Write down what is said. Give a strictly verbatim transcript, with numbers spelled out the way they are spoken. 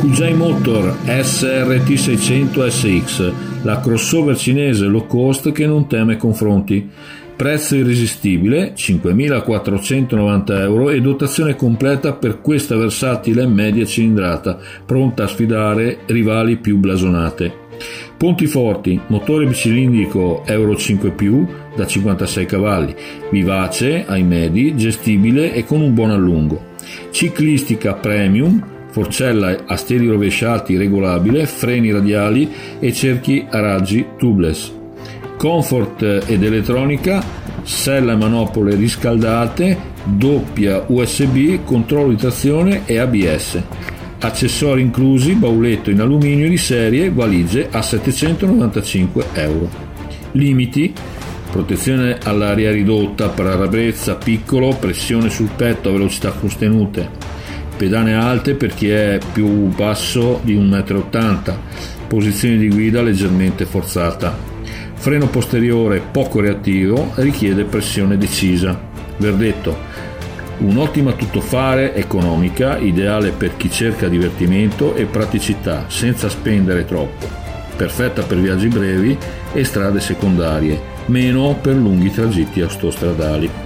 Q J Motor S R T seicento S X, la crossover cinese low cost che non teme confronti. Prezzo irresistibile, cinquemilaquattrocentonovanta euro e dotazione completa per questa versatile media cilindrata, pronta a sfidare rivali più blasonate. Ponti forti, motore bicilindrico Euro cinque più da cinquantasei cavalli, vivace ai medi, gestibile e con un buon allungo. Ciclistica premium, forcella a steli rovesciati regolabile, freni radiali e cerchi a raggi tubeless. Comfort ed elettronica, sella e manopole riscaldate, doppia U S B, controllo di trazione e A B S. Accessori inclusi, bauletto in alluminio di serie, valigie a settecentonovantacinque euro. Limiti: protezione all'aria ridotta, parabrezza piccolo, pressione sul petto a velocità sostenute, pedane alte per chi è più basso di uno virgola ottanta metri, posizione di guida leggermente forzata, freno posteriore poco reattivo, richiede pressione decisa. Verdetto: un'ottima tuttofare economica, ideale per chi cerca divertimento e praticità senza spendere troppo, perfetta per viaggi brevi e strade secondarie, meno per lunghi tragitti autostradali.